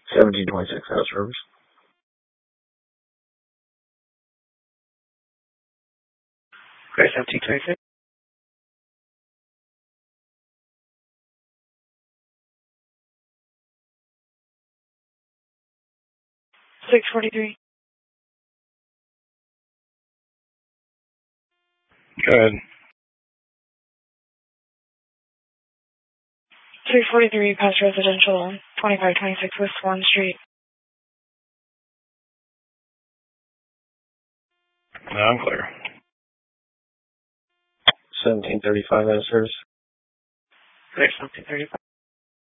1726 out of service. Okay, 1726. 643. Go ahead. 343 past residential, 2526 West Swan Street. No, I'm clear. 1735 out of service. Clear, 1735.